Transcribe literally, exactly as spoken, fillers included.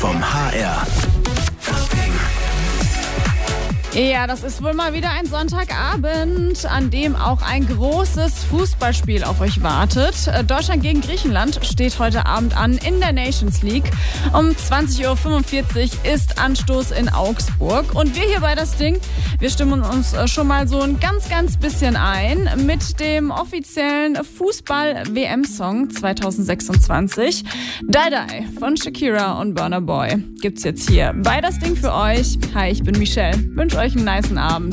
vom H R. Ja, das ist wohl mal wieder ein Sonntagabend, an dem auch ein großes Fußballspiel auf euch wartet. Deutschland gegen Griechenland steht heute Abend an in der Nations League. Um zwanzig Uhr fünfundvierzig ist Anstoß in Augsburg. Und wir hier bei Das Ding, wir stimmen uns schon mal so ein ganz, ganz bisschen ein mit dem offiziellen Fußball-W M-Song zwanzig sechsundzwanzig. Die Die von Shakira und Burna Boy gibt's jetzt hier bei Das Ding für euch. Hi, ich bin Michelle. Wünsche euch einen nicen Abend.